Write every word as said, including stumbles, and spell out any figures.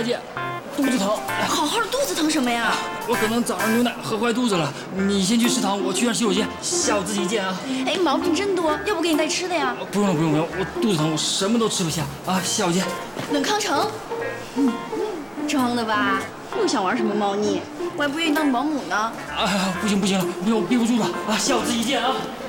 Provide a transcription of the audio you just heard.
大姐，肚子疼。 好好的肚子疼什么呀？ 我可能早上牛奶喝坏肚子了。你先去食堂，我去趟洗手间，下午自己见啊。 哎，毛病真多，要不给你带吃的呀？ 不用了，不用了，我肚子疼，我什么都吃不下啊。下午见。 冷康城，嗯，装的吧？又想玩什么猫腻？我还不愿意当保姆呢。 啊，不行不行了，不行，我憋不住了啊。下午自己见啊。